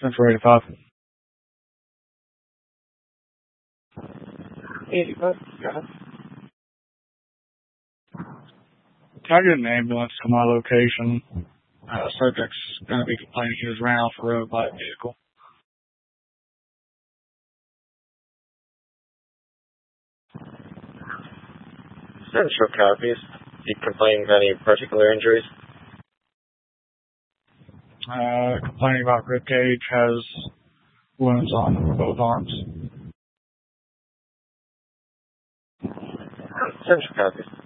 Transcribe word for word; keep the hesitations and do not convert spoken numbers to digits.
Central eighty-five. eighty-five, got it. Can I get an ambulance to my location? Uh, subject's going to be complaining he was ran off the road by a vehicle. Central copies. He complained of any particular injuries? Uh, complaining about ribcage, has wounds on both arms. Central copies.